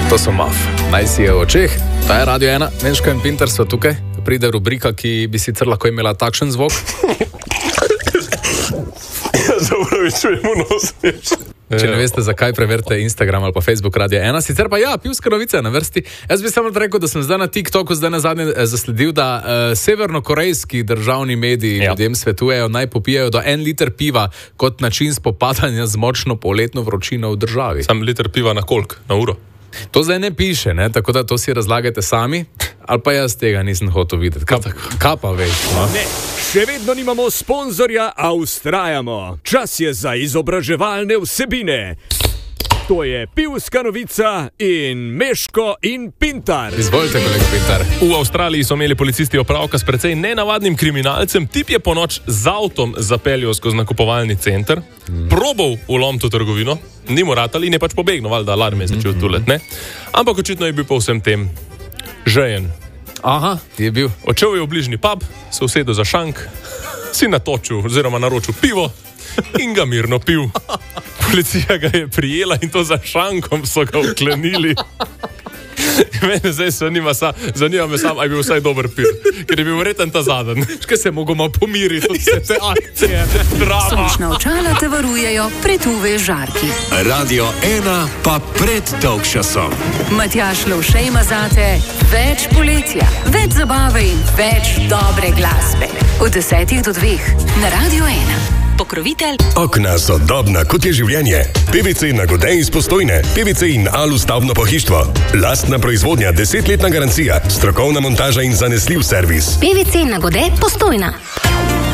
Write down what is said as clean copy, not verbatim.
To so Maf, naj si je v očeh. To je Radio 1, Meško in Pintar so tukaj. Pride rubrika, ki bi sicer lahko imela takšen zvok. Zapravičujemo nosmeč. Če ne veste, zakaj, preverite Instagram ali pa Facebook Radio 1. Sicer pa ja, pivska novica je na vrsti. Jaz bi samo rekel, da sem zdaj na TikToku nazadnje zasledil, da severnokorejski državni mediji ljudem svetujejo, naj popijajo do 1 liter piva kot način spopadanja z močno poletno vročino v državi. Sam liter piva na koliko? Na uro? To zdaj ne piše, ne? Tako da to si razlagajte sami, ali pa jaz tega nisem hotel videti. Kaj pa veš? No? Ne, še vedno nimamo sponzorja, a ustrajamo. Čas je za izobraževalne vsebine. To je pivska novica in Meško in Pintar. Izvolite, kolega Pintar. V Avstraliji so imeli policisti opravka s precej nenavadnim kriminalcem. Tip je po noč z avtom zapeljal skozi nakupovalni center, probal vlomiti v trgovino, ni mu ratali in je pač pobegnil, valjda alarm je začel tulet, ne? Ampak očitno je bil po vsem tem žejen. Aha, je bil. Odšel je v bližnji pub, se usedel za šank, si natočil oziroma naročil pivo in ga mirno pil. Policija ga je prijela in to za šankom so ga vklenili. Mene zdaj zanima me sam, ali je bil vsaj dober pil, ker je bil verjeten ta zadnji. Škaj se mogamo pomiriti od vse te akcije. Sončna očala te varujejo pred UV žarki. Radio 1 pa pred dolgčasom. Matjaž Lovše ima zate več poletja, več zabave in več dobre glasbe. Od 10 do 2 na Radio 1. Pokrovitelj. Okna so dobna, kot je življenje. PVC Nagode iz Postojne. PVC in Alu stavbno pohištvo. Lastna proizvodnja, 10-letna garancija, strokovna montaža in zanesljiv servis. PVC Nagode Postojna.